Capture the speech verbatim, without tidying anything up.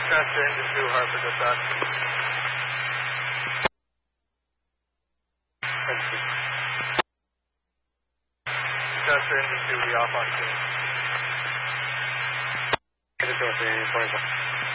Transfer engine two, Hartford dispatch. Transfer engine two, be off on scene. twenty-four.